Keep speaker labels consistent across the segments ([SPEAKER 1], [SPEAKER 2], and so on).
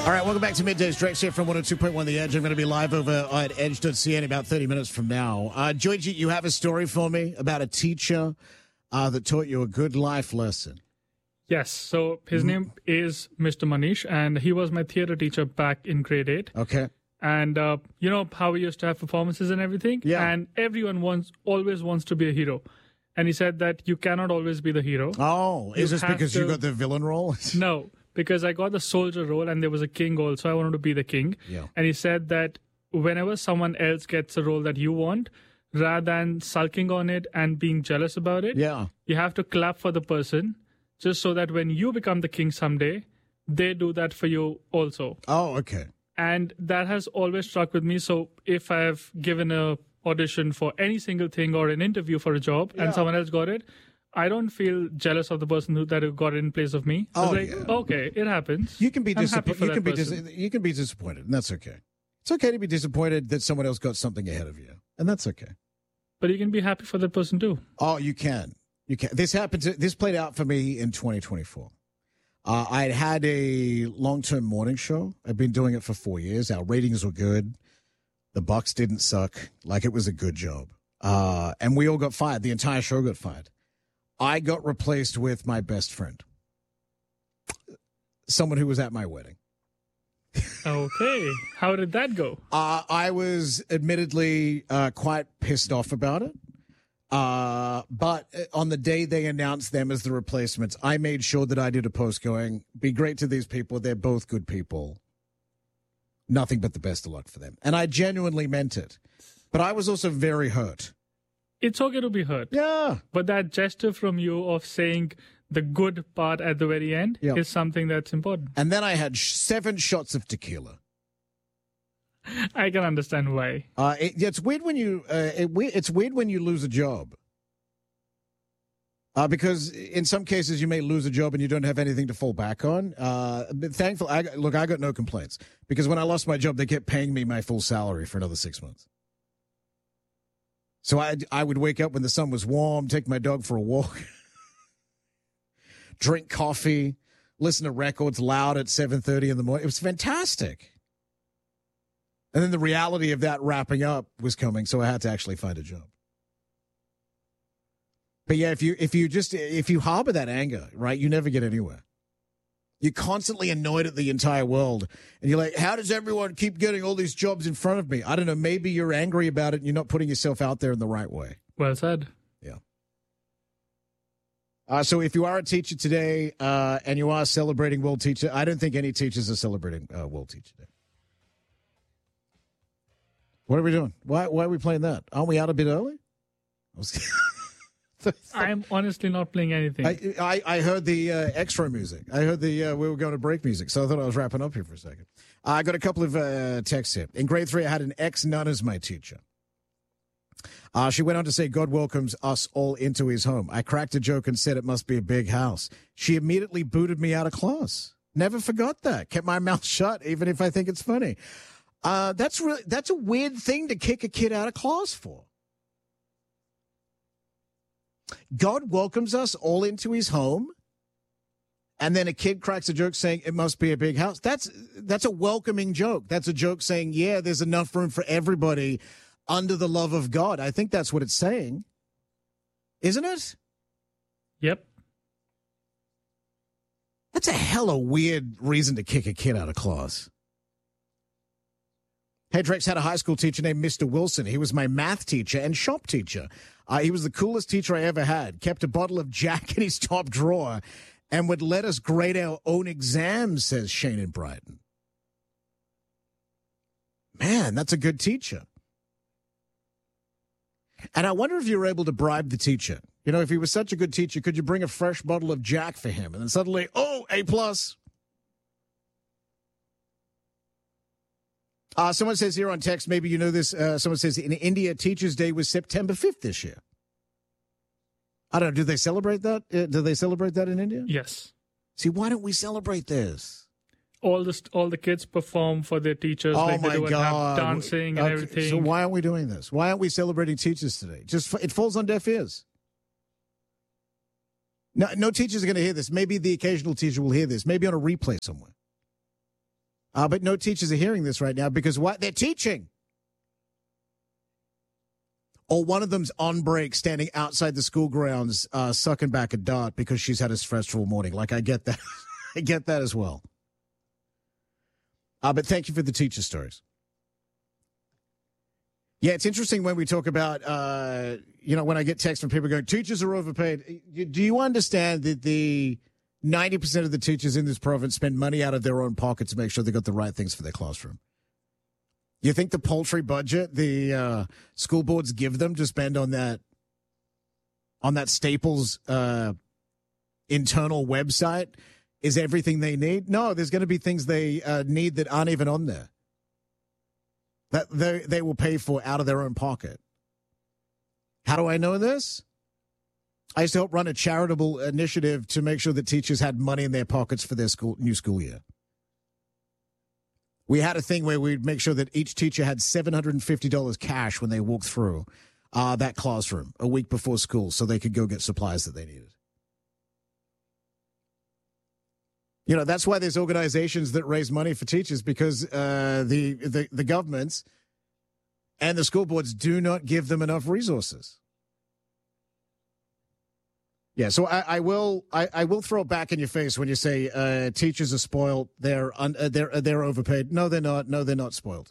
[SPEAKER 1] All right, welcome back to Middays. Drex here from 102.1 The Edge. I'm going to be live over at edge.ca in about 30 minutes from now. Georgie, you have a story for me about a teacher that taught you a good life lesson.
[SPEAKER 2] Yes, so his name is Mr. Manish, and he was my theater teacher back in grade 8.
[SPEAKER 1] Okay.
[SPEAKER 2] And you know how we used to have performances and everything?
[SPEAKER 1] Yeah.
[SPEAKER 2] And everyone always wants to be a hero. And he said that you cannot always be the hero.
[SPEAKER 1] Oh, is this because you got the villain role?
[SPEAKER 2] No, because I got the soldier role and there was a king also. I wanted to be the king.
[SPEAKER 1] Yeah.
[SPEAKER 2] And he said that whenever someone else gets a role that you want, rather than sulking on it and being jealous about it, you have to clap for the person just so that when you become the king someday, they do that for you also.
[SPEAKER 1] Oh, okay.
[SPEAKER 2] And that has always struck with me. So if I've given a audition for any single thing or an interview for a job and someone else got it, I don't feel jealous of the person that got it in place of me.
[SPEAKER 1] Oh,
[SPEAKER 2] it's like, okay, it happens.
[SPEAKER 1] You can be disappointed.
[SPEAKER 2] You
[SPEAKER 1] can be disappointed, and that's okay. It's okay to be disappointed that someone else got something ahead of you, and that's okay.
[SPEAKER 2] But you can be happy for that person too.
[SPEAKER 1] Oh, you can. You can. This played out for me in 2024. I had a long-term morning show. I've been doing it for 4 years. Our ratings were good. The Bucks didn't suck. Like, it was a good job. And we all got fired. The entire show got fired. I got replaced with my best friend, someone who was at my wedding.
[SPEAKER 2] Okay. How did that go?
[SPEAKER 1] I was admittedly quite pissed off about it. But on the day they announced them as the replacements, I made sure that I did a post going, be great to these people. They're both good people. Nothing but the best of luck for them. And I genuinely meant it. But I was also very hurt.
[SPEAKER 2] It's okay to be hurt.
[SPEAKER 1] Yeah.
[SPEAKER 2] But that gesture from you of saying the good part at the very end is something that's important.
[SPEAKER 1] And then I had 7 shots of tequila.
[SPEAKER 2] I can understand why.
[SPEAKER 1] It's weird when it's weird when you lose a job. Because in some cases you may lose a job and you don't have anything to fall back on. But thankfully, I got no complaints because when I lost my job, they kept paying me my full salary for another 6 months. So I would wake up when the sun was warm, take my dog for a walk, drink coffee, listen to records loud at 7:30 in the morning. It was fantastic. And then the reality of that wrapping up was coming, so I had to actually find a job. But yeah, if you harbor that anger, right, you never get anywhere. You're constantly annoyed at the entire world. And you're like, how does everyone keep getting all these jobs in front of me? I don't know. Maybe you're angry about it and you're not putting yourself out there in the right way.
[SPEAKER 2] Well said.
[SPEAKER 1] Yeah. So if you are a teacher today and you are celebrating World Teacher, I don't think any teachers are celebrating World Teacher Day. What are we doing? Why are we playing that? Aren't we out a bit early?
[SPEAKER 2] I'm honestly not playing anything.
[SPEAKER 1] I heard the extra music. I heard the we were going to break music, so I thought I was wrapping up here for a second. I got a couple of texts here. In grade 3, I had an ex-nun as my teacher. She went on to say, God welcomes us all into his home. I cracked a joke and said it must be a big house. She immediately booted me out of class. Never forgot that. Kept my mouth shut, even if I think it's funny. That's a weird thing to kick a kid out of class for. God welcomes us all into his home, and then a kid cracks a joke saying it must be a big house. That's a welcoming joke. That's a joke saying, yeah, there's enough room for everybody under the love of God. I think that's what it's saying. Isn't it?
[SPEAKER 2] Yep.
[SPEAKER 1] That's a hella weird reason to kick a kid out of class. Hey, Drex had a high school teacher named Mr. Wilson. He was my math teacher and shop teacher. He was the coolest teacher I ever had. Kept a bottle of Jack in his top drawer and would let us grade our own exams, says Shane in Brighton. Man, that's a good teacher. And I wonder if you were able to bribe the teacher. You know, if he was such a good teacher, could you bring a fresh bottle of Jack for him? And then suddenly, A+. Someone says here on text, maybe you know this, someone says in India, Teachers' Day was September 5th this year. I don't know, do they celebrate that? Do they celebrate that in India?
[SPEAKER 2] Yes.
[SPEAKER 1] See, why don't we celebrate this?
[SPEAKER 2] All the kids perform for their teachers.
[SPEAKER 1] Oh,
[SPEAKER 2] like
[SPEAKER 1] my
[SPEAKER 2] they do
[SPEAKER 1] God.
[SPEAKER 2] Have dancing and everything.
[SPEAKER 1] So why aren't we doing this? Why aren't we celebrating teachers today? It falls on deaf ears. No teachers are going to hear this. Maybe the occasional teacher will hear this. Maybe on a replay somewhere. But no teachers are hearing this right now because what? They're teaching. Or one of them's on break standing outside the school grounds sucking back a dart because she's had a stressful morning. Like, I get that. I get that as well. But thank you for the teacher stories. Yeah, it's interesting when we talk about, when I get texts from people going, teachers are overpaid. Do you understand that the 90% of the teachers in this province spend money out of their own pocket to make sure they got the right things for their classroom? You think the paltry budget the school boards give them to spend on that Staples internal website is everything they need? No, there's going to be things they need that aren't even on there that they will pay for out of their own pocket. How do I know this? I used to help run a charitable initiative to make sure that teachers had money in their pockets for their new school year. We had a thing where we'd make sure that each teacher had $750 cash when they walked through that classroom a week before school so they could go get supplies that they needed. You know, that's why there's organizations that raise money for teachers because the governments and the school boards do not give them enough resources. Yeah, so I will throw it back in your face when you say teachers are spoiled. They're overpaid. No, they're not. No, they're not spoiled.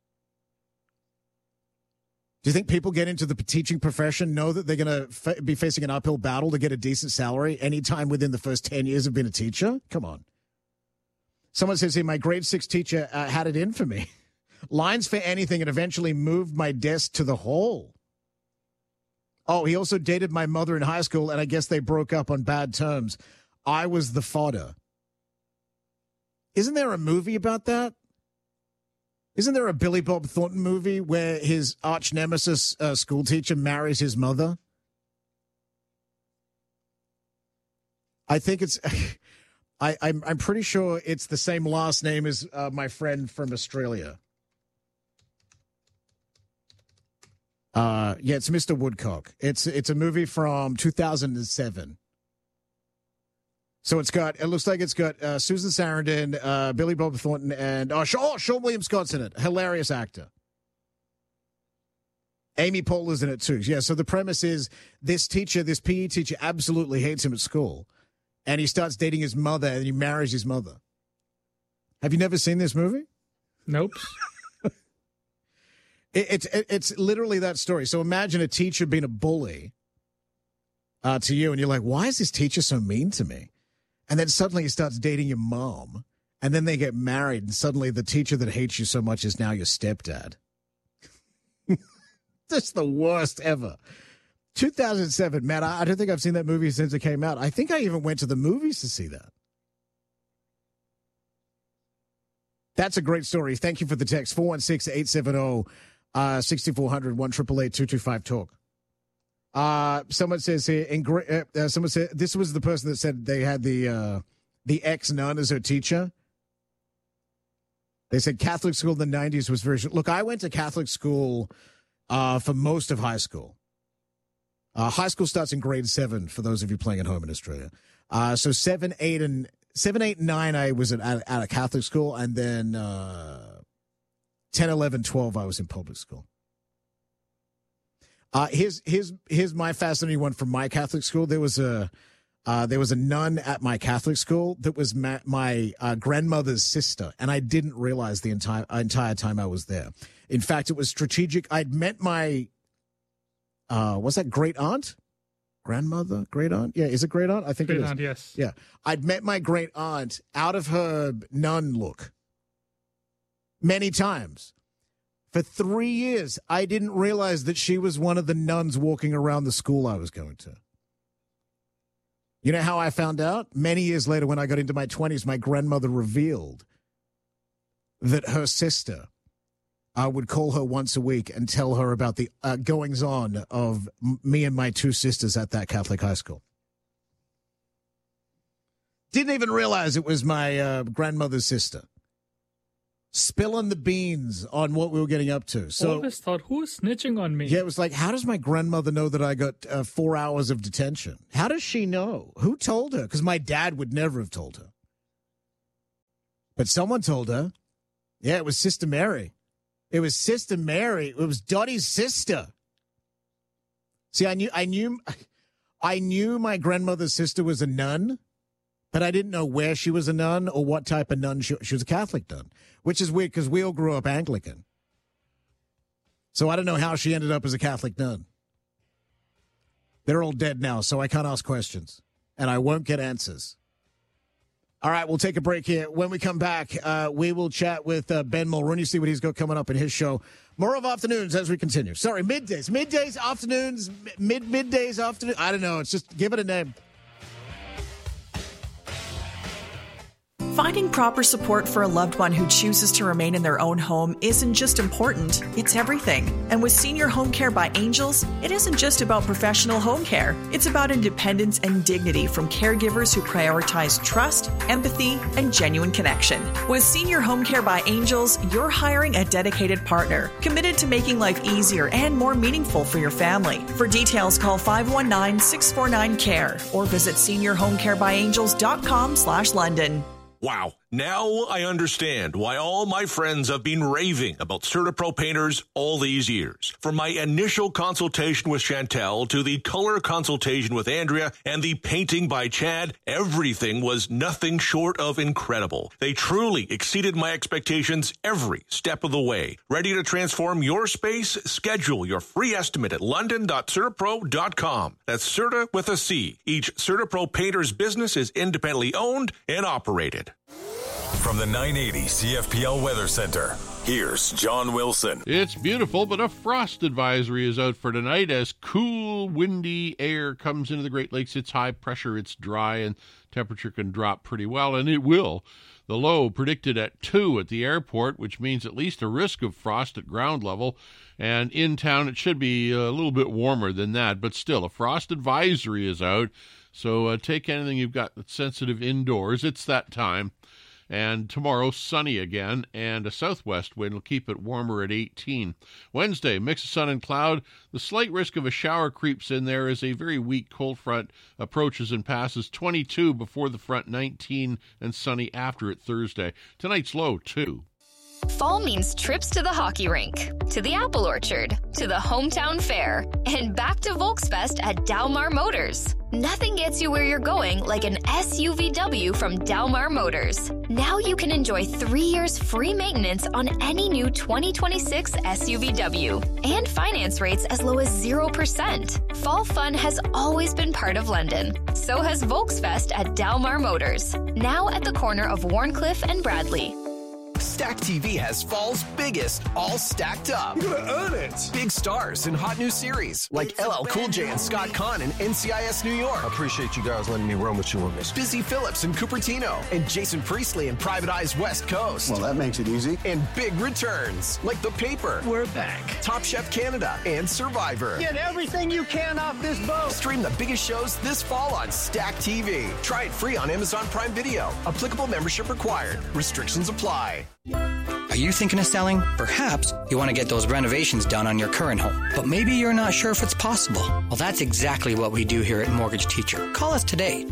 [SPEAKER 1] Do you think people get into the teaching profession know that they're going to be facing an uphill battle to get a decent salary anytime within the first 10 years of being a teacher? Come on. Someone says here, my grade 6 teacher had it in for me. Lines for anything and eventually moved my desk to the hall. Oh, he also dated my mother in high school, and I guess they broke up on bad terms. I was the fodder. Isn't there a movie about that? Isn't there a Billy Bob Thornton movie where his arch nemesis school teacher marries his mother? I think it's... I'm pretty sure it's the same last name as my friend from Australia. Yeah, it's Mr. Woodcock. It's a movie from 2007. So it looks like it's got Susan Sarandon, Billy Bob Thornton, and Sean William Scott's in it. Hilarious actor. Amy Poehler's in it too. Yeah, so the premise is this PE teacher absolutely hates him at school. And he starts dating his mother and he marries his mother. Have you never seen this movie?
[SPEAKER 2] Nope.
[SPEAKER 1] It's literally that story. So imagine a teacher being a bully to you, and you're like, why is this teacher so mean to me? And then suddenly he starts dating your mom, and then they get married, and suddenly the teacher that hates you so much is now your stepdad. That's the worst ever. 2007, Matt, I don't think I've seen that movie since it came out. I think I even went to the movies to see that. That's a great story. Thank you for the text. 416-870-6400, 1-888-225-TALK. Someone says here, someone said, this was the person that said they had the ex-nun as her teacher. They said Catholic school in the 90s was very... Look, I went to Catholic school for most of high school. High school starts in grade 7 for those of you playing at home in Australia. So 7, 8, 9, I was at a Catholic school, and then 10, 11, 12, I was in public school. Here's my fascinating one from my Catholic school. There was a nun at my Catholic school that was my grandmother's sister, and I didn't realize the entire time I was there. In fact, it was strategic. I'd met my what's that, great aunt? Grandmother? Great aunt? Yeah, is it great aunt? I think it is. Great aunt,
[SPEAKER 2] yes.
[SPEAKER 1] Yeah. I'd met my great aunt out of her nun look many times. For 3 years, I didn't realize that she was one of the nuns walking around the school I was going to. You know how I found out? Many years later, when I got into my 20s, my grandmother revealed that her sister would call her once a week and tell her about the goings-on of me and my two sisters at that Catholic high school. Didn't even realize it was my grandmother's sister. Spilling the beans on what we were getting up to. So
[SPEAKER 2] always thought, who's snitching on me?
[SPEAKER 1] Yeah, it was like, how does my grandmother know that I got 4 hours of detention? How does she know? Who told her? Because my dad would never have told her. But someone told her. Yeah, it was Sister Mary. It was Sister Mary. It was Dottie's sister. See, I knew my grandmother's sister was a nun, but I didn't know where she was a nun or what type of nun she was. A Catholic nun, which is weird because we all grew up Anglican. So I don't know how she ended up as a Catholic nun. They're all dead now, so I can't ask questions, and I won't get answers. All right, we'll take a break here. When we come back, we will chat with Ben Mulrooney, see what he's got coming up in his show. More of afternoons as we continue. Sorry, middays, afternoons, middays, afternoon. I don't know. It's just give it a name.
[SPEAKER 3] Finding proper support for a loved one who chooses to remain in their own home isn't just important, it's everything. And with Senior Home Care by Angels, it isn't just about professional home care. It's about independence and dignity from caregivers who prioritize trust, empathy, and genuine connection. With Senior Home Care by Angels, you're hiring a dedicated partner, committed to making life easier and more meaningful for your family. For details, call 519-649-CARE or visit seniorhomecarebyangels.com/London.
[SPEAKER 4] Wow. Now I understand why all my friends have been raving about CertaPro painters all these years. From my initial consultation with Chantel to the color consultation with Andrea and the painting by Chad, everything was nothing short of incredible. They truly exceeded my expectations every step of the way. Ready to transform your space? Schedule your free estimate at london.certapro.com. That's Certa with a C. Each CertaPro painter's business is independently owned and operated.
[SPEAKER 5] From the 980 CFPL Weather Center, here's John Wilson.
[SPEAKER 6] It's beautiful, but a frost advisory is out for tonight as cool, windy air comes into the Great Lakes. It's high pressure, it's dry, and temperature can drop pretty well, and it will. The low predicted at 2 at the airport, which means at least a risk of frost at ground level. And in town, it should be a little bit warmer than that, but still, a frost advisory is out. So take anything you've got that's sensitive indoors. It's that time. And tomorrow, sunny again, and a southwest wind will keep it warmer at 18. Wednesday, mix of sun and cloud. The slight risk of a shower creeps in there as a very weak cold front approaches and passes. 22 before the front, 19 and sunny after it Thursday. Tonight's low, 2.
[SPEAKER 7] Fall means trips to the hockey rink, to the apple orchard, to the hometown fair, and back to Volksfest at Dalmar Motors. Nothing gets you where you're going like an SUVW from Dalmar Motors. Now you can enjoy 3 years free maintenance on any new 2026 SUVW and finance rates as low as 0%. Fall fun has always been part of London. So has Volksfest at Dalmar Motors, now at the corner of Warncliffe and Bradley.
[SPEAKER 8] Stack TV has fall's biggest, all stacked up.
[SPEAKER 9] You're gonna earn it.
[SPEAKER 8] Big stars in hot new series like LL Cool J and Scott Conn in NCIS New York.
[SPEAKER 9] I appreciate you guys letting me run with you on this.
[SPEAKER 8] Busy Phillips in Cupertino and Jason Priestley in Private Eyes West Coast.
[SPEAKER 9] Well, that makes it easy.
[SPEAKER 8] And big returns like The Paper.
[SPEAKER 9] We're back.
[SPEAKER 8] Top Chef Canada and Survivor.
[SPEAKER 9] Get everything you can off this boat.
[SPEAKER 8] Stream the biggest shows this fall on Stack TV. Try it free on Amazon Prime Video. Applicable membership required. Restrictions apply.
[SPEAKER 10] Are you thinking of selling? Perhaps you want to get those renovations done on your current home, but maybe you're not sure if it's possible. Well, that's exactly what we do here at Mortgage Teacher. Call us today,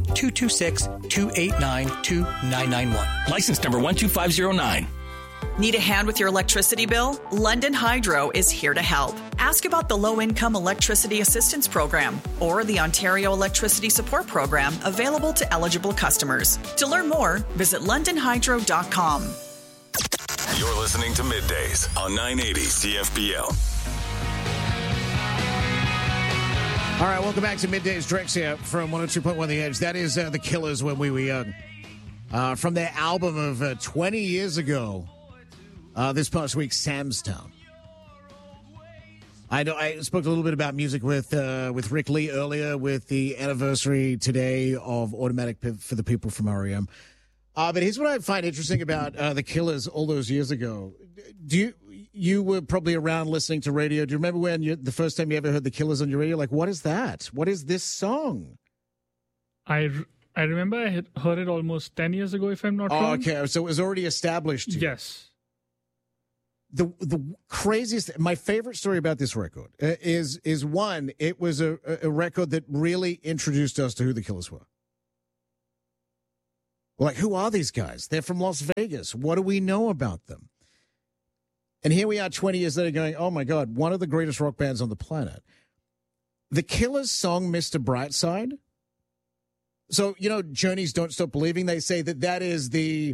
[SPEAKER 10] 226-289-2991.
[SPEAKER 5] License number 12509.
[SPEAKER 3] Need a hand with your electricity bill? London Hydro is here to help. Ask about the Low-Income Electricity Assistance Program or the Ontario Electricity Support Program available to eligible customers. To learn more, visit londonhydro.com.
[SPEAKER 5] You're listening to Middays on 980 CFPL.
[SPEAKER 1] All right, welcome back to Middays. Drex here from 102.1 The Edge. That is The Killers, When We Were Young. From their album of 20 years ago, this past week, Sam's Town. I know I spoke a little bit about music with Rick Lee earlier with the anniversary today of Automatic for the People from REM. But here's what I find interesting about The Killers all those years ago. You were probably around listening to radio. Do you remember when the first time you ever heard The Killers on your radio? Like, what is that? What is this song?
[SPEAKER 2] I remember I had heard it almost 10 years ago, if I'm not wrong.
[SPEAKER 1] Okay, so it was already established.
[SPEAKER 2] Yes.
[SPEAKER 1] The craziest, my favorite story about this record is one, it was a record that really introduced us to who The Killers were. Like, who are these guys? They're from Las Vegas. What do we know about them? And here we are 20 years later going, oh, my God, one of the greatest rock bands on the planet. The Killers' song, Mr. Brightside. So, Journey's Don't Stop Believing, they say that is the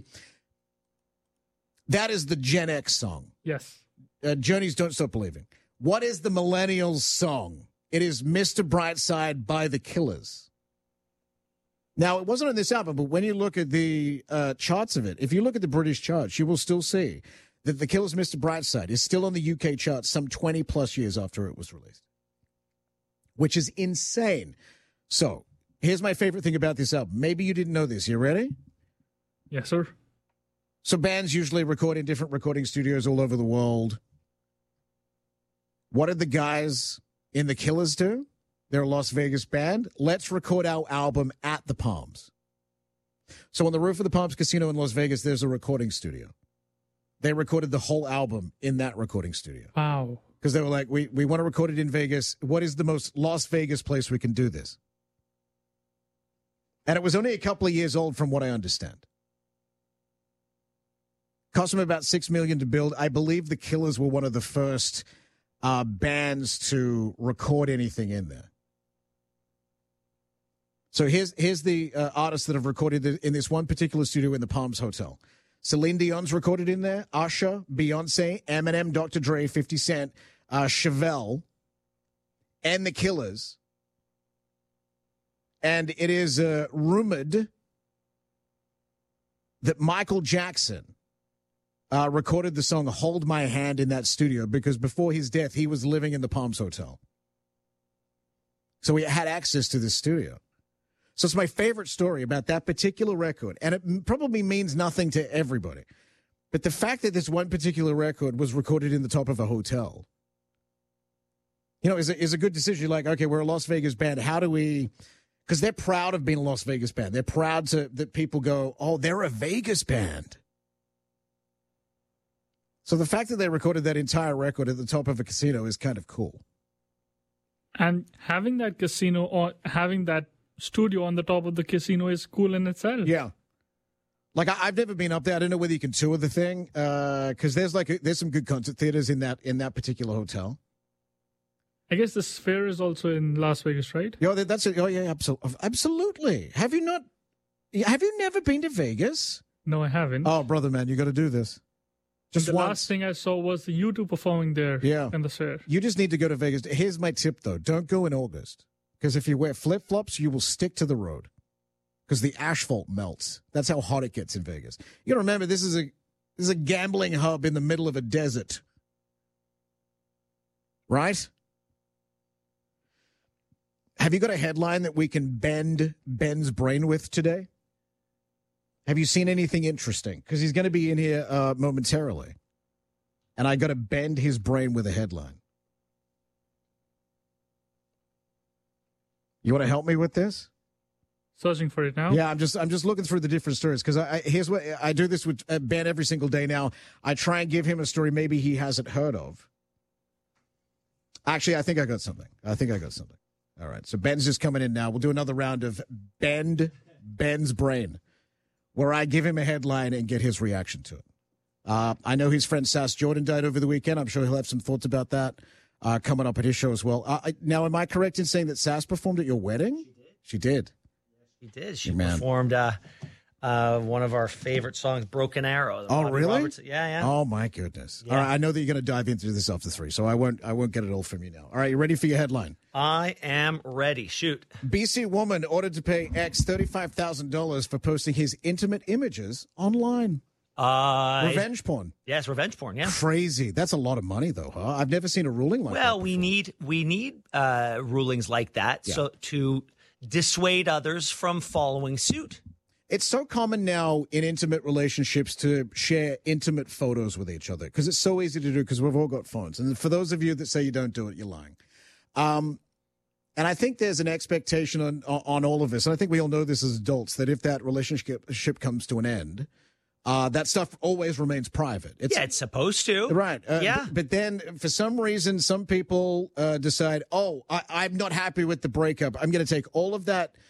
[SPEAKER 1] Gen X song.
[SPEAKER 2] Yes.
[SPEAKER 1] Journey's Don't Stop Believing. What is the millennials song? It is Mr. Brightside by the Killers. Now, it wasn't on this album, but when you look at the charts of it, if you look at the British charts, you will still see that the Killers' Mr. Brightside is still on the UK charts some 20-plus years after it was released, which is insane. So, here's my favorite thing about this album. Maybe you didn't know this. You ready?
[SPEAKER 2] Yes, sir.
[SPEAKER 1] So bands usually record in different recording studios all over the world. What did the guys in the Killers do? They're a Las Vegas band. Let's record our album at the Palms. So on the roof of the Palms Casino in Las Vegas, there's a recording studio. They recorded the whole album in that recording studio.
[SPEAKER 2] Wow.
[SPEAKER 1] Because they were like, we want to record it in Vegas. What is the most Las Vegas place we can do this? And it was only a couple of years old from what I understand. Cost them about $6 million to build. I believe the Killers were one of the first bands to record anything in there. So here's the artists that have recorded in this one particular studio in the Palms Hotel. Celine Dion's recorded in there. Usher, Beyonce, Eminem, Dr. Dre, 50 Cent, Chevelle, and the Killers. And it is rumored that Michael Jackson recorded the song Hold My Hand in that studio because before his death, he was living in the Palms Hotel. So he had access to this studio. So it's my favorite story about that particular record. And it probably means nothing to everybody. But the fact that this one particular record was recorded in the top of a hotel, is a good decision. Like, okay, we're a Las Vegas band. How do we... Because they're proud of being a Las Vegas band. They're proud that people go, oh, they're a Vegas band. So the fact that they recorded that entire record at the top of a casino is kind of cool.
[SPEAKER 2] And having that casino or having that studio on the top of the casino is cool in itself.
[SPEAKER 1] Yeah. Like, I've never been up there. I don't know whether you can tour the thing because there's some good concert theaters in that particular hotel.
[SPEAKER 2] I guess the Sphere is also in Las Vegas, right?
[SPEAKER 1] Yeah, that's it. Oh, yeah, absolutely. Have you never been to Vegas?
[SPEAKER 2] No, I haven't.
[SPEAKER 1] Oh, brother, man, you got to do this. Just
[SPEAKER 2] the last thing I saw was the U2 performing there in the Sphere.
[SPEAKER 1] You just need to go to Vegas. Here's my tip, though. Don't go in August because if you wear flip-flops, you will stick to the road because the asphalt melts. That's how hot it gets in Vegas. You got to remember, this is a gambling hub in the middle of a desert. Right? Have you got a headline that we can bend Ben's brain with today? Have you seen anything interesting? Because he's going to be in here momentarily. And I got to bend his brain with a headline. You want to help me with this?
[SPEAKER 2] Searching for it now?
[SPEAKER 1] Yeah, I'm just looking through the different stories because here's what I do this with Ben every single day now. I try and give him a story maybe he hasn't heard of. Actually, I think I got something. All right, so Ben's just coming in now. We'll do another round of Bend Ben's Brain, where I give him a headline and get his reaction to it. I know his friend Sass Jordan died over the weekend. I'm sure he'll have some thoughts about that coming up at his show as well. Now, am I correct in saying that Sass performed at your wedding? She did.
[SPEAKER 11] She did. She performed one of our favorite songs, Broken Arrow.
[SPEAKER 1] Oh, really?
[SPEAKER 11] Roberts. Yeah.
[SPEAKER 1] Oh, my goodness. Yeah. All right, I know that you're going to dive into this after 3, so I won't get it all from you now. All right, you ready for your headline?
[SPEAKER 11] I am ready. Shoot.
[SPEAKER 1] BC woman ordered to pay X $35,000 for posting his intimate images online. Revenge porn.
[SPEAKER 11] Yes, revenge porn, yeah.
[SPEAKER 1] Crazy. That's a lot of money, though, huh? I've never seen a ruling like that.
[SPEAKER 11] Well, we need rulings like that so to dissuade others from following suit.
[SPEAKER 1] It's so common now in intimate relationships to share intimate photos with each other because it's so easy to do because we've all got phones. And for those of you that say you don't do it, you're lying. And I think there's an expectation on all of us, and I think we all know this as adults, that if that relationship comes to an end, that stuff always remains private.
[SPEAKER 11] It's supposed to.
[SPEAKER 1] Right. But then for some reason, some people decide, I'm not happy with the breakup. I'm going to take all of that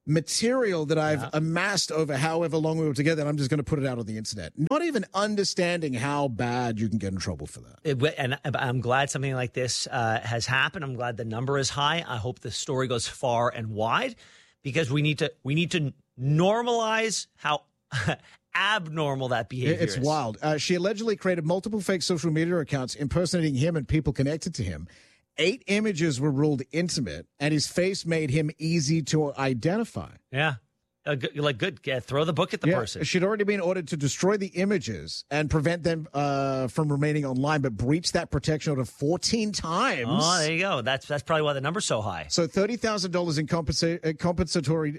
[SPEAKER 1] material that I've amassed over however long we were together, and I'm just going to put it out on the internet. Not even understanding how bad you can get in trouble for that.
[SPEAKER 11] And I'm glad something like this has happened. I'm glad the number is high. I hope the story goes far and wide, because we need to normalize how abnormal that behavior is.
[SPEAKER 1] It's wild. She allegedly created multiple fake social media accounts impersonating him and people connected to him. 8 images were ruled intimate, and his face made him easy to identify.
[SPEAKER 11] Yeah. Good. Yeah, throw the book at the person.
[SPEAKER 1] She'd already been ordered to destroy the images and prevent them from remaining online, but breached that protection order 14 times.
[SPEAKER 11] Oh, there you go. That's probably why the number's so high.
[SPEAKER 1] So $30,000 in compensatory.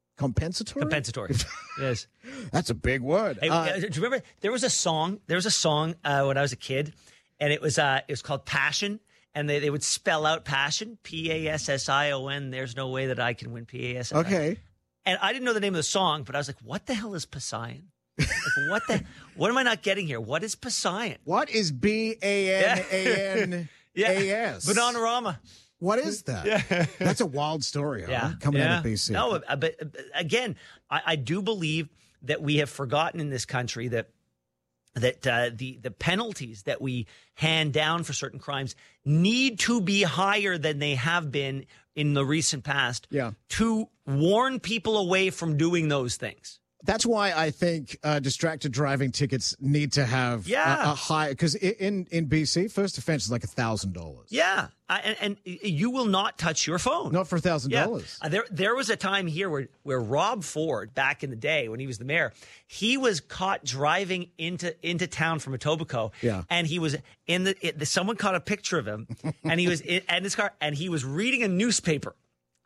[SPEAKER 11] Yes.
[SPEAKER 1] That's a big word.
[SPEAKER 11] Hey, do you remember there was a song when I was a kid, and it was called Passion. And they would spell out passion, Passion. There's no way that I can win Passion.
[SPEAKER 1] Okay.
[SPEAKER 11] And I didn't know the name of the song, but I was like, what the hell is Passion? Like, what am I not getting here? What is Passion?
[SPEAKER 1] What is BANANAS?
[SPEAKER 11] Bananarama.
[SPEAKER 1] What is that? Yeah. That's a wild story, coming out of BC.
[SPEAKER 11] No, but again, I do believe that we have forgotten in this country that the penalties that we hand down for certain crimes need to be higher than they have been in the recent past to warn people away from doing those things.
[SPEAKER 1] That's why I think distracted driving tickets need to have a high, because in BC, first offense is like $1,000.
[SPEAKER 11] Yeah. And you will not touch your phone.
[SPEAKER 1] Not for $1,000.
[SPEAKER 11] Yeah. There was a time here where Rob Ford, back in the day when he was the mayor, he was caught driving into town from Etobicoke.
[SPEAKER 1] Yeah.
[SPEAKER 11] And he was someone caught a picture of him, and he was in his car, and he was reading a newspaper.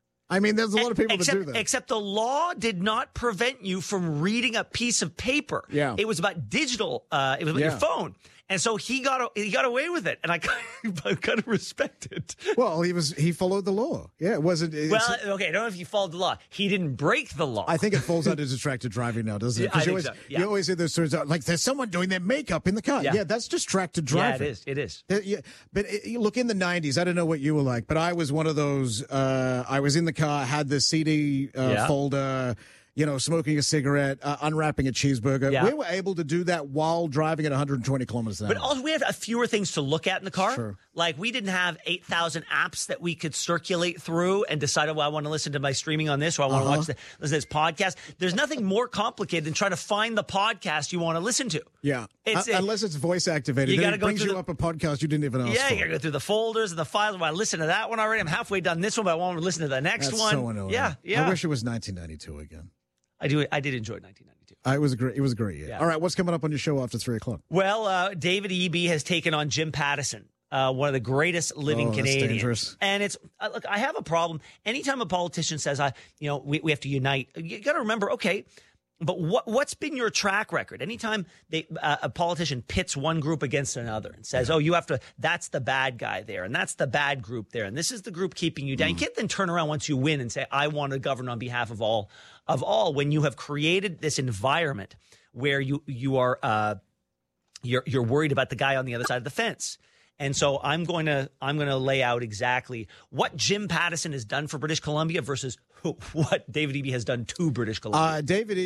[SPEAKER 1] I mean, there's a lot of people that do that.
[SPEAKER 11] Except the law did not prevent you from reading a piece of paper.
[SPEAKER 1] Yeah.
[SPEAKER 11] It was about digital. It was about your phone. And so he got away with it, and I kind of respect it.
[SPEAKER 1] Well, he followed the law. Yeah, it wasn't.
[SPEAKER 11] Well, okay, I don't know if he followed the law. He didn't break the law.
[SPEAKER 1] I think it falls under distracted driving now, doesn't it?
[SPEAKER 11] I think so. Yeah.
[SPEAKER 1] You always hear those stories like there's someone doing their makeup in the car. Yeah, that's distracted driving.
[SPEAKER 11] Yeah, it is.
[SPEAKER 1] But look, in the 90s, I don't know what you were like, but I was one of those. I was in the car, had the CD folder. Smoking a cigarette, unwrapping a cheeseburger.
[SPEAKER 11] Yeah.
[SPEAKER 1] We were able to do that while driving at 120 kilometers an hour.
[SPEAKER 11] But also, we have fewer things to look at in the car.
[SPEAKER 1] Sure.
[SPEAKER 11] Like, we didn't have 8,000 apps that we could circulate through and decide, I want to listen to my streaming on this, or I want to listen to this podcast. There's nothing more complicated than trying to find the podcast you want to listen to.
[SPEAKER 1] Yeah. Unless it's voice activated. It brings you up a podcast you didn't even ask for.
[SPEAKER 11] Yeah, you got to go through the folders and the files. I listen to that one already. I'm halfway done this one, but I want to listen to the next one.
[SPEAKER 1] That's so annoying.
[SPEAKER 11] Yeah.
[SPEAKER 1] I wish it was 1992 again.
[SPEAKER 11] I did enjoy 1992.
[SPEAKER 1] It was a great year. All right, what's coming up on your show after 3 o'clock?
[SPEAKER 11] Well, David Eby has taken on Jim Pattison, one of the greatest living Canadians.
[SPEAKER 1] That's dangerous.
[SPEAKER 11] And it's look, I have a problem. Anytime a politician says, we have to unite, you got to remember, okay, but what's been your track record? Anytime a politician pits one group against another and says, you have to, that's the bad guy there, and that's the bad group there, and this is the group keeping you down. You can't then turn around once you win and say, I want to govern on behalf of all, when you have created this environment where you are you're worried about the guy on the other side of the fence. And so I'm going to lay out exactly what Jim Pattison has done for British Columbia versus what David Eby has done to British Columbia.
[SPEAKER 1] David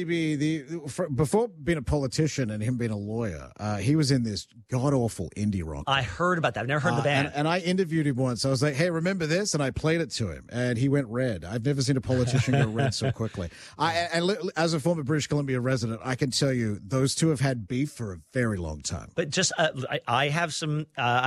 [SPEAKER 1] Eby, before being a politician and him being a lawyer, he was in this god-awful indie rock.
[SPEAKER 11] I heard about that. I've never heard the band.
[SPEAKER 1] And I interviewed him once. I was like, hey, remember this? And I played it to him, and he went red. I've never seen a politician go red so quickly. As a former British Columbia resident, I can tell you those two have had beef for a very long time.
[SPEAKER 11] But just, I have some,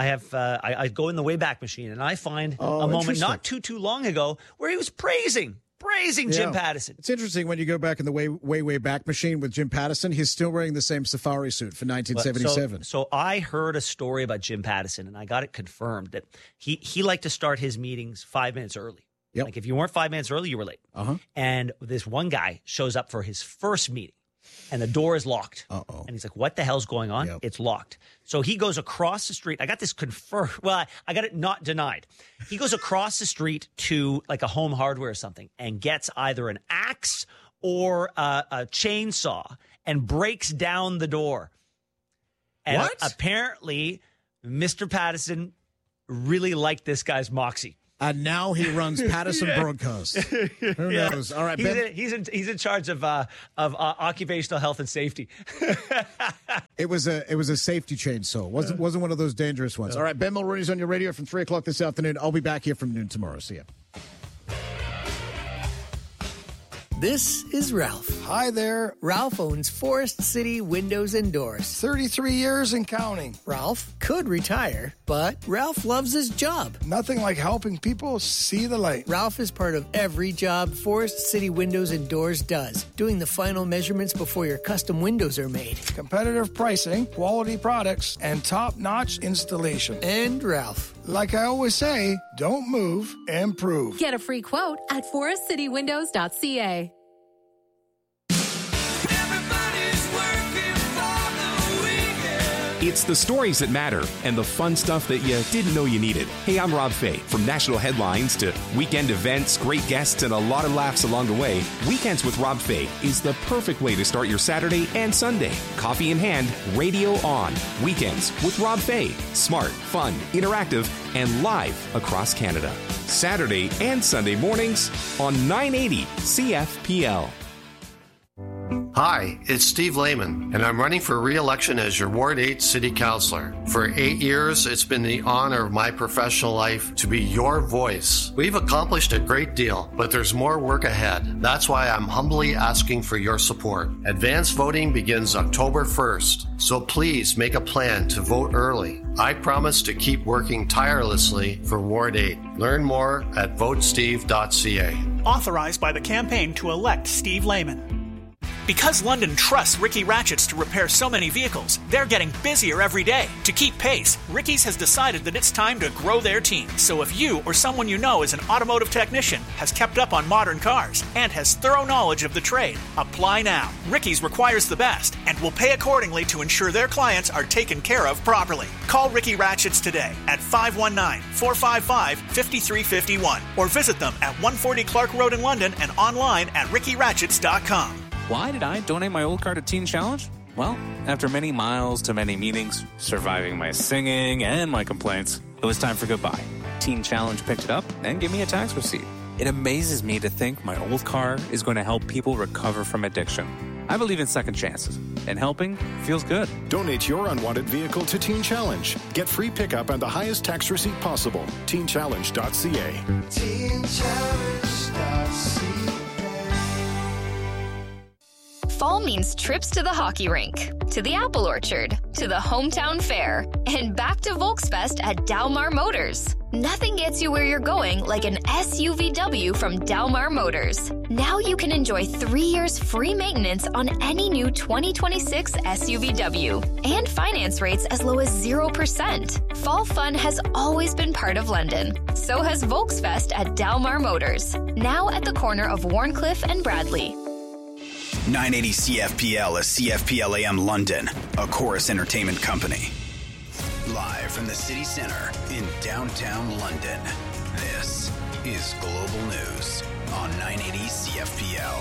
[SPEAKER 11] I go in the Wayback Machine, and I find a moment not too long ago where he was praising Jim Pattison.
[SPEAKER 1] It's interesting when you go back in the way back machine with Jim Pattison. He's still wearing the same safari suit for 1977.
[SPEAKER 11] So I heard a story about Jim Pattison, and I got it confirmed that he liked to start his meetings 5 minutes early.
[SPEAKER 1] Yep.
[SPEAKER 11] Like if you weren't 5 minutes early, you were late. And this one guy shows up for his first meeting, and the door is locked. And he's like, what the hell's going on?
[SPEAKER 1] Yep.
[SPEAKER 11] It's locked. So he goes across the street. I got this confirmed. Well, I got it not denied. He goes across the street to like a Home Hardware or something and gets either an axe or a chainsaw and breaks down the door. And apparently, Mr. Pattison really liked this guy's moxie.
[SPEAKER 1] And now he runs Patterson Broadcast. Who knows? All right, Ben.
[SPEAKER 11] He's in charge of occupational health and safety.
[SPEAKER 1] It was a safety chainsaw. Wasn't one of those dangerous ones. All right, Ben Mulrooney's on your radio from 3 o'clock this afternoon. I'll be back here from noon tomorrow. See ya.
[SPEAKER 12] This is Ralph.
[SPEAKER 13] Hi there.
[SPEAKER 12] Ralph owns Forest City Windows and Doors.
[SPEAKER 13] 33 years and counting.
[SPEAKER 12] Ralph could retire, but Ralph loves his job.
[SPEAKER 13] Nothing like helping people see the light.
[SPEAKER 12] Ralph is part of every job Forest City Windows and Doors does, doing the final measurements before your custom windows are made.
[SPEAKER 13] Competitive pricing, quality products, and top-notch installation.
[SPEAKER 12] And Ralph.
[SPEAKER 13] Like I always say, don't move, improve.
[SPEAKER 14] Get a free quote at forestcitywindows.ca.
[SPEAKER 15] It's the stories that matter and the fun stuff that you didn't know you needed. Hey, I'm Rob Fay. From national headlines to weekend events, great guests, and a lot of laughs along the way, Weekends with Rob Fay is the perfect way to start your Saturday and Sunday. Coffee in hand, radio on. Weekends with Rob Fay. Smart, fun, interactive, and live across Canada. Saturday and Sunday mornings on 980 CFPL.
[SPEAKER 16] Hi, it's Steve Lehman, and I'm running for re-election as your Ward 8 City Councilor. For 8 years, it's been the honor of my professional life to be your voice. We've accomplished a great deal, but there's more work ahead. That's why I'm humbly asking for your support. Advance voting begins October 1st, so please make a plan to vote early. I promise to keep working tirelessly for Ward 8. Learn more at votesteve.ca.
[SPEAKER 17] Authorized by the campaign to elect Steve Lehman. Because London trusts Ricky Ratchets to repair so many vehicles, they're getting busier every day. To keep pace, Ricky's has decided that it's time to grow their team. So if you or someone you know is an automotive technician, has kept up on modern cars, and has thorough knowledge of the trade, apply now. Ricky's requires the best and will pay accordingly to ensure their clients are taken care of properly. Call Ricky Ratchets today at 519-455-5351 or visit them at 140 Clark Road in London and online at rickyratchets.com.
[SPEAKER 18] Why did I donate my old car to Teen Challenge? Well, after many miles to many meetings, surviving my singing and my complaints, it was time for goodbye. Teen Challenge picked it up and gave me a tax receipt. It amazes me to think my old car is going to help people recover from addiction. I believe in second chances, and helping feels good.
[SPEAKER 19] Donate your unwanted vehicle to Teen Challenge. Get free pickup and the highest tax receipt possible. TeenChallenge.ca. TeenChallenge.ca.
[SPEAKER 7] Fall means trips to the hockey rink, to the apple orchard, to the hometown fair, and back to Volksfest at Dalmar Motors. Nothing gets you where you're going like an SUVW from Dalmar Motors. Now you can enjoy 3 years free maintenance on any new 2026 SUVW and finance rates as low as 0%. Fall fun has always been part of London. So has Volksfest at Dalmar Motors, now at the corner of Warncliffe and Bradley.
[SPEAKER 20] 980 CFPL is CFPL AM London, a Chorus Entertainment company. Live from the city center in downtown London, this is Global News on 980 CFPL.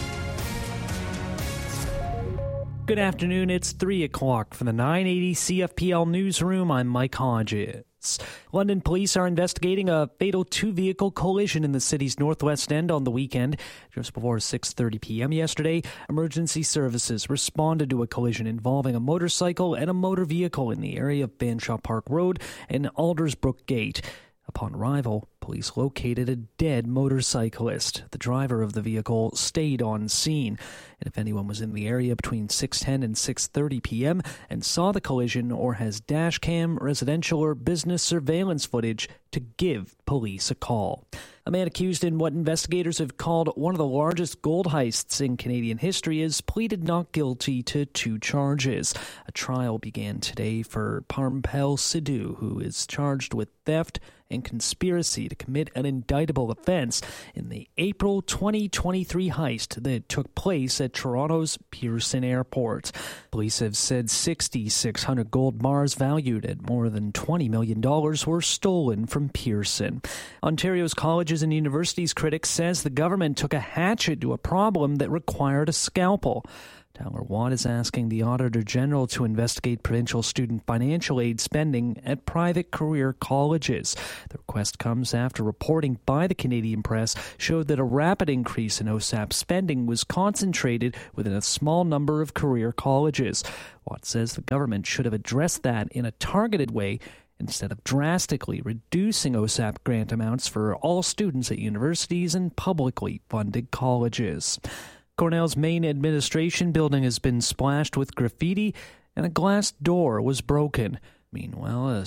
[SPEAKER 21] Good afternoon, it's 3 o'clock from the 980 CFPL newsroom. I'm Mike Hodges. London police are investigating a fatal two-vehicle collision in the city's northwest end on the weekend. Just before 6:30 p.m. yesterday, emergency services responded to a collision involving a motorcycle and a motor vehicle in the area of Banshaw Park Road and Aldersbrook Gate. Upon arrival, police located a dead motorcyclist. The driver of the vehicle stayed on scene. And if anyone was in the area between 6:10 and 6:30 p.m. and saw the collision or has dash cam, residential, or business surveillance footage, to give police a call. A man accused in what investigators have called one of the largest gold heists in Canadian history has pleaded not guilty to 2 charges. A trial began today for Parmpel Sidhu, who is charged with theft and conspiracy to commit an indictable offense in the April 2023 heist that took place at Toronto's Pearson Airport. Police have said 6,600 gold bars valued at more than $20 million were stolen from Pearson. Ontario's Colleges and Universities critics says the government took a hatchet to a problem that required a scalpel. Tyler Watt is asking the Auditor General to investigate provincial student financial aid spending at private career colleges. The request comes after reporting by the Canadian press showed that a rapid increase in OSAP spending was concentrated within a small number of career colleges. Watt says the government should have addressed that in a targeted way instead of drastically reducing OSAP grant amounts for all students at universities and publicly funded colleges. Cornell's main administration building has been splashed with graffiti, and a glass door was broken. Meanwhile,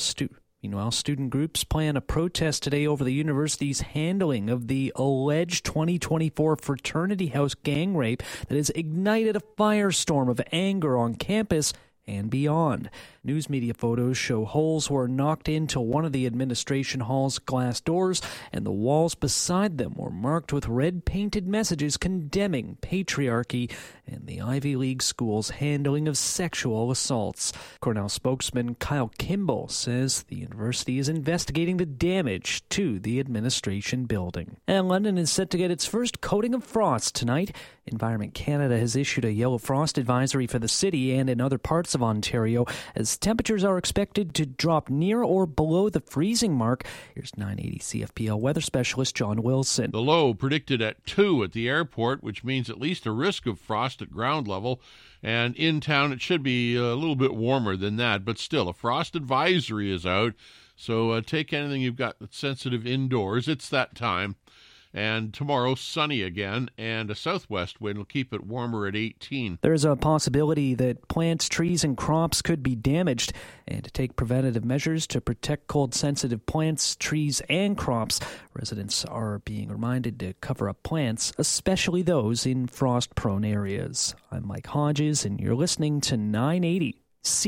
[SPEAKER 21] student groups plan a protest today over the university's handling of the alleged 2024 fraternity house gang rape that has ignited a firestorm of anger on campus and beyond. News media photos show holes were knocked into one of the administration hall's glass doors, and the walls beside them were marked with red-painted messages condemning patriarchy and the Ivy League school's handling of sexual assaults. Cornell spokesman Kyle Kimball says the university is investigating the damage to the administration building. And London is set to get its first coating of frost tonight. Environment Canada has issued a yellow frost advisory for the city and in other parts of Ontario as temperatures are expected to drop near or below the freezing mark. Here's 980 CFPL weather specialist John Wilson.
[SPEAKER 6] The low predicted at 2 at the airport, which means at least a risk of frost at ground level. And in town, it should be a little bit warmer than that, but still, a frost advisory is out. So take anything you've got that's sensitive indoors. It's that time. And tomorrow, sunny again, and a southwest wind will keep it warmer at 18.
[SPEAKER 21] There's a possibility that plants, trees, and crops could be damaged. And to take preventative measures to protect cold-sensitive plants, trees, and crops, residents are being reminded to cover up plants, especially those in frost-prone areas. I'm Mike Hodges, and you're listening to 980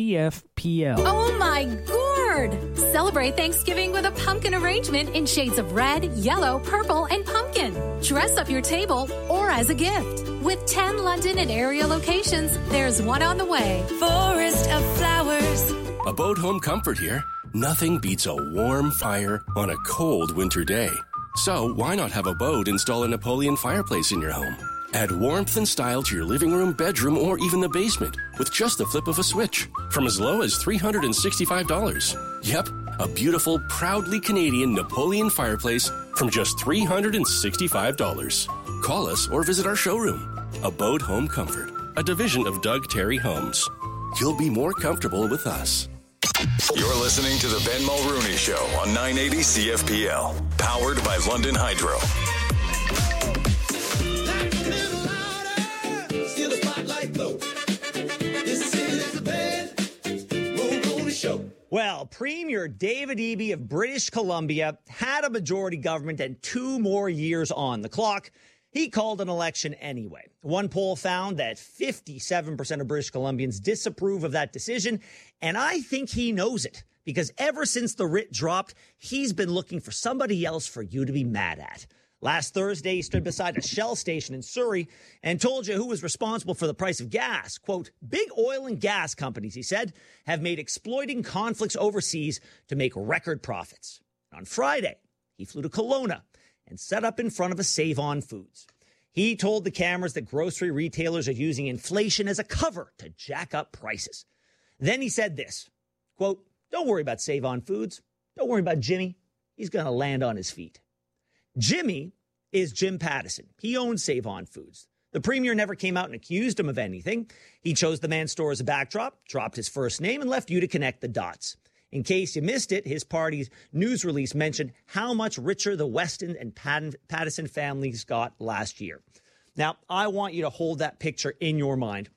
[SPEAKER 21] CFPL.
[SPEAKER 14] Oh my gourd! Celebrate Thanksgiving with a pumpkin arrangement in shades of red, yellow, purple, and pumpkin. Dress up your table or as a gift. With 10 London and area locations, there's one on the way.
[SPEAKER 4] Forest of Flowers. Abode Home Comfort here. Nothing beats a warm fire on a cold winter day. So why not have Abode install a Napoleon fireplace in your home? Add warmth and style to your living room, bedroom, or even the basement with just the flip of a switch from as low as $365. Yep, a beautiful, proudly Canadian Napoleon fireplace from just $365. Call us or visit our showroom. Abode Home Comfort, a division of Doug Terry Homes. You'll be more comfortable with us.
[SPEAKER 5] You're listening to the Ben Mulrooney Show on 980 CFPL, powered by London Hydro.
[SPEAKER 11] Well, Premier David Eby of British Columbia had a majority government and 2 more years on the clock. He called an election anyway. One poll found that 57% of British Columbians disapprove of that decision, and I think he knows it because ever since the writ dropped, he's been looking for somebody else for you to be mad at. Last Thursday, he stood beside a Shell station in Surrey and told you who was responsible for the price of gas. Quote, big oil and gas companies, he said, have made exploiting conflicts overseas to make record profits. On Friday, he flew to Kelowna and set up in front of a Save-On Foods. He told the cameras that grocery retailers are using inflation as a cover to jack up prices. Then he said this, quote, don't worry about Save-On Foods. Don't worry about Jimmy. He's going to land on his feet. Jimmy is Jim Pattison. He owns Save-On Foods. The premier never came out and accused him of anything. He chose the man's store as a backdrop, dropped his first name, and left you to connect the dots. In case you missed it, his party's news release mentioned how much richer the Weston and Pattison families got last year. Now, I want you to hold that picture in your mind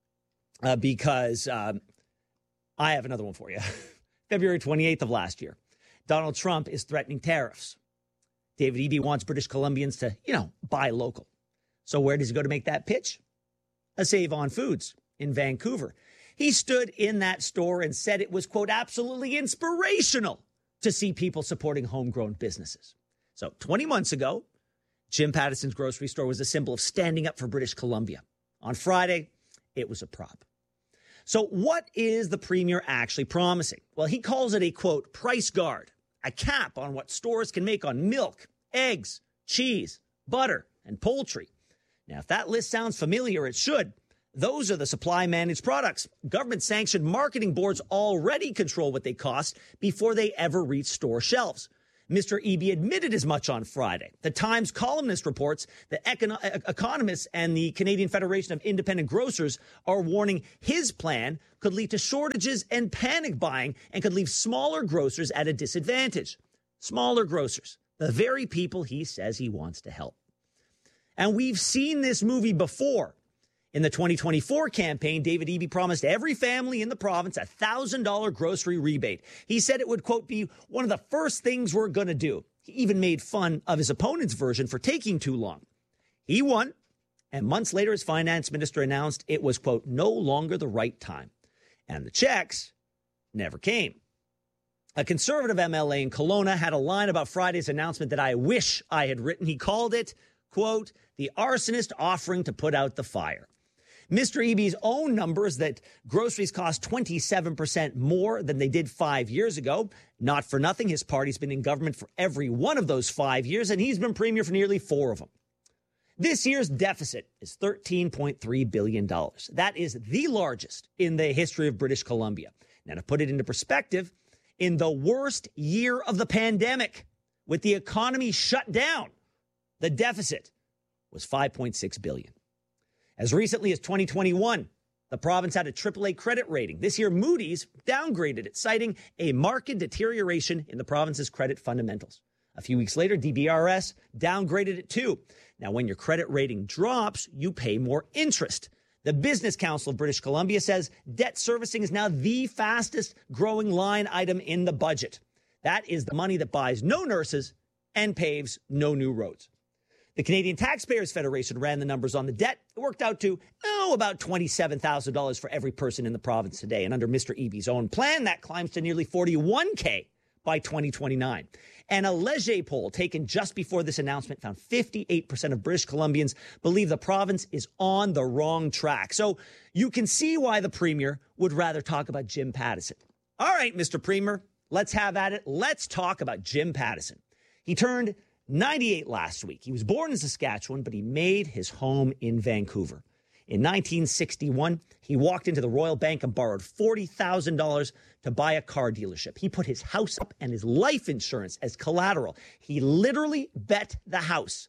[SPEAKER 11] because I have another one for you. February 28th of last year, Donald Trump is threatening tariffs. David Eby wants British Columbians to, buy local. So where does he go to make that pitch? A Save-On Foods in Vancouver. He stood in that store and said it was, quote, absolutely inspirational to see people supporting homegrown businesses. So 20 months ago, Jim Pattison's grocery store was a symbol of standing up for British Columbia. On Friday, it was a prop. So what is the premier actually promising? Well, he calls it a, quote, price guard, a cap on what stores can make on milk, eggs, cheese, butter, and poultry. Now, if that list sounds familiar, it should. Those are the supply managed products. Government sanctioned marketing boards already control what they cost before they ever reach store shelves. Mr. Eby admitted as much on Friday. The Times columnist reports that economists and the Canadian Federation of Independent Grocers are warning his plan could lead to shortages and panic buying and could leave smaller grocers at a disadvantage. Smaller grocers, the very people he says he wants to help. And we've seen this movie before. In the 2024 campaign, David Eby promised every family in the province a $1,000 grocery rebate. He said it would, quote, be one of the first things we're going to do. He even made fun of his opponent's version for taking too long. He won, and months later, his finance minister announced it was, quote, no longer the right time. And the checks never came. A Conservative MLA in Kelowna had a line about Friday's announcement that I wish I had written. He called it, quote, the arsonist offering to put out the fire. Mr. Eby's own numbers that groceries cost 27% more than they did 5 years ago. Not for nothing, his party's been in government for every one of those 5 years, and he's been premier for nearly 4 of them. This year's deficit is $13.3 billion. That is the largest in the history of British Columbia. Now, to put it into perspective, in the worst year of the pandemic, with the economy shut down, the deficit was $5.6 billion. As recently as 2021, the province had a AAA credit rating. This year, Moody's downgraded it, citing a marked deterioration in the province's credit fundamentals. A few weeks later, DBRS downgraded it too. Now, when your credit rating drops, you pay more interest. The Business Council of British Columbia says debt servicing is now the fastest growing line item in the budget. That is the money that buys no nurses and paves no new roads. The Canadian Taxpayers Federation ran the numbers on the debt. It worked out to, about $27,000 for every person in the province today. And under Mr. Eby's own plan, that climbs to nearly $41,000 by 2029. And a Leger poll taken just before this announcement found 58% of British Columbians believe the province is on the wrong track. So you can see why the Premier would rather talk about Jim Pattison. All right, Mr. Premier, let's have at it. Let's talk about Jim Pattison. He turned 98 last week. He was born in Saskatchewan, but he made his home in Vancouver. In 1961, he walked into the Royal Bank and borrowed $40,000 to buy a car dealership. He put his house up and his life insurance as collateral. He literally bet the house.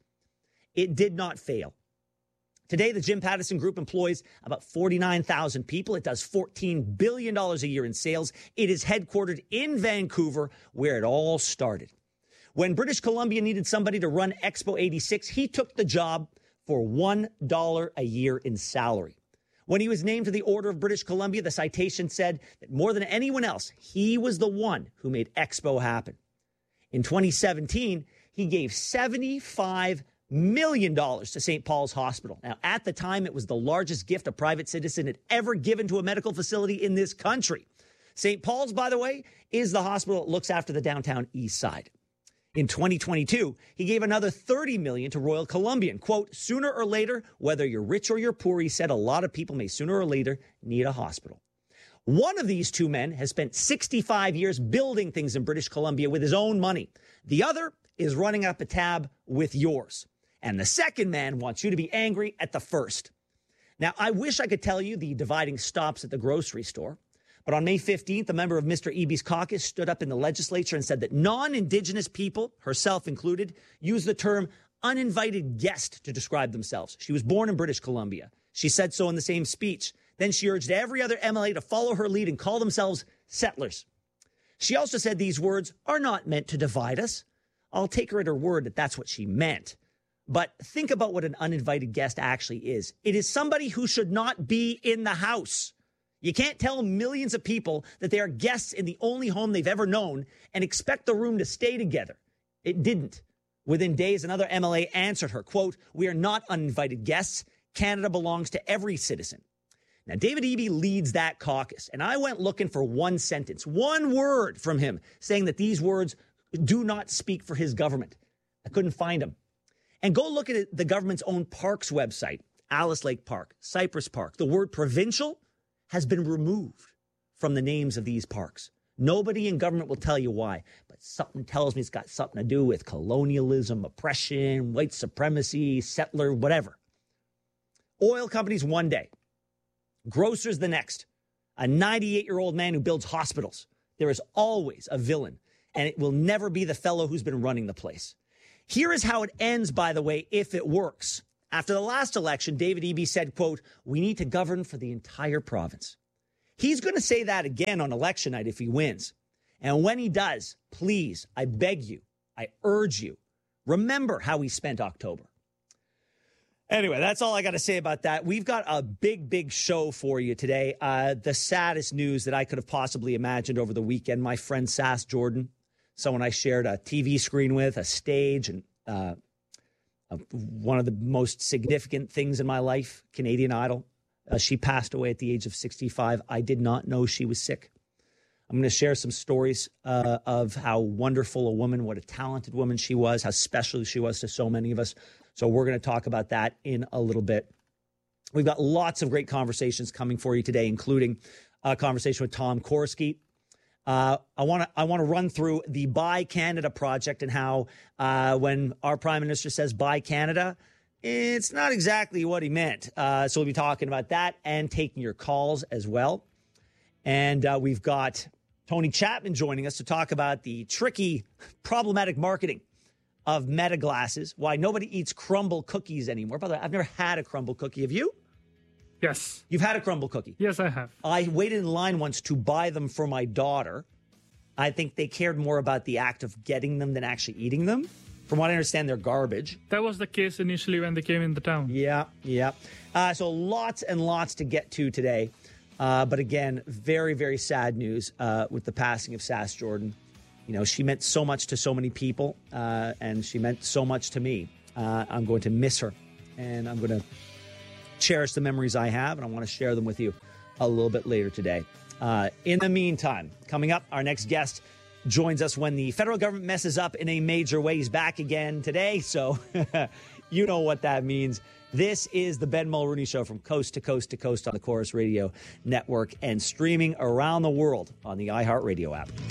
[SPEAKER 11] It did not fail. Today, the Jim Pattison Group employs about 49,000 people. It does $14 billion a year in sales. It is headquartered in Vancouver, where it all started. When British Columbia needed somebody to run Expo 86, he took the job for $1 a year in salary. When he was named to the Order of British Columbia, the citation said that more than anyone else, he was the one who made Expo happen. In 2017, he gave $75 million to St. Paul's Hospital. Now, at the time, it was the largest gift a private citizen had ever given to a medical facility in this country. St. Paul's, by the way, is the hospital that looks after the downtown east side. In 2022, he gave another $30 million to Royal Columbian. Quote, sooner or later, whether you're rich or you're poor, he said, a lot of people may sooner or later need a hospital. One of these two men has spent 65 years building things in British Columbia with his own money. The other is running up a tab with yours. And the second man wants you to be angry at the first. Now, I wish I could tell you the dividing stops at the grocery store. But on May 15th, a member of Mr. Eby's caucus stood up in the legislature and said that non-Indigenous people, herself included, use the term uninvited guest to describe themselves. She was born in British Columbia. She said so in the same speech. Then she urged every other MLA to follow her lead and call themselves settlers. She also said these words are not meant to divide us. I'll take her at her word that that's what she meant. But think about what an uninvited guest actually is. It is somebody who should not be in the house. You can't tell millions of people that they are guests in the only home they've ever known and expect the room to stay together. It didn't. Within days, another MLA answered her, quote, we are not uninvited guests. Canada belongs to every citizen. Now, David Eby leads that caucus, and I went looking for one sentence, one word from him saying that these words do not speak for his government. I couldn't find them. And go look at the government's own parks website, Alice Lake Park, Cypress Park. The word provincial has been removed from the names of these parks. Nobody in government will tell you why, but something tells me it's got something to do with colonialism, oppression, white supremacy, settler, whatever. Oil companies one day, Grocer's the next. A 98-year-old man who builds hospitals. There is always a villain, and it will never be the fellow who's been running the place. Here is how it ends, by the way, if it works. After the last election, David Eby said, quote, "We need to govern for the entire province." He's going to say that again on election night if he wins. And when he does, please, I beg you, I urge you, remember how he spent October. Anyway, that's all I got to say about that. We've got a big, big show for you today. The saddest news that I could have possibly imagined over the weekend. My friend Sass Jordan, someone I shared a TV screen with, a stage, and one of the most significant things in my life, Canadian Idol. She passed away at the age of 65. I did not know she was sick. I'm going to share some stories of how wonderful a woman, what a talented woman she was, how special she was to so many of us. So we're going to talk about that in a little bit. We've got lots of great conversations coming for you today, including a conversation with Tom Korski. I want to run through the Buy Canada project and how when our Prime Minister says Buy Canada, it's not exactly what he meant. So we'll be talking about that and taking your calls as well. And we've got Tony Chapman joining us to talk about the tricky, problematic marketing of Meta glasses, why nobody eats crumble cookies anymore. By the way, I've never had a crumble cookie. Have you?
[SPEAKER 2] Yes.
[SPEAKER 11] You've had a crumble cookie?
[SPEAKER 2] Yes, I have.
[SPEAKER 11] I waited in line once to buy them for my daughter. I think they cared more about the act of getting them than actually eating them. From what I understand, they're garbage.
[SPEAKER 2] That was the case initially when they came in the town.
[SPEAKER 11] Yeah. So lots and lots to get to today. But again, very, very sad news with the passing of Sass Jordan. You know, she meant so much to so many people, and she meant so much to me. I'm going to miss her, and I'm going to cherish the memories I have, and I want to share them with you a little bit later today. In the meantime, coming up, our next guest joins us when the federal government messes up in a major way. He's back again today, so you know what that means. This is the Ben Mulrooney Show from coast to coast to coast on the Chorus Radio Network and streaming around the world on the iHeartRadio app.